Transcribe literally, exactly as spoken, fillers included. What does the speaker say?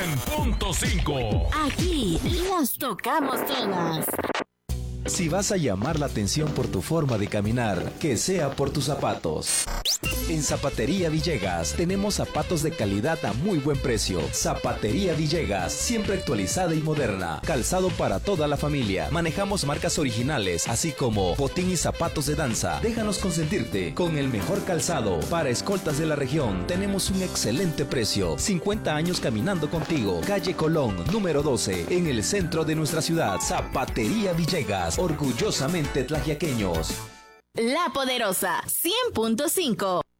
cien punto cinco. Aquí las tocamos todas. Si vas a llamar la atención por tu forma de caminar, que sea por tus zapatos. En Zapatería Villegas tenemos zapatos de calidad a muy buen precio. Zapatería Villegas, siempre actualizada y moderna. Calzado para toda la familia. Manejamos marcas originales, así como botín y zapatos de danza. Déjanos consentirte con el mejor calzado. Para escoltas de la región, tenemos un excelente precio. cincuenta años caminando contigo. Calle Colón, número doce, en el centro de nuestra ciudad. Zapatería Villegas, orgullosamente tlaxiaqueños. La Poderosa, cien punto cinco.